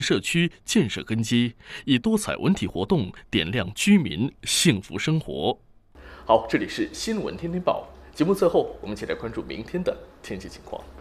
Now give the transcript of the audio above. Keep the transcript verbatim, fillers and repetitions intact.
社区建设根基，以多彩文体活动点亮居民幸福生活。好，这里是新闻天天报节目，最后我们一起来关注明天的天气情况。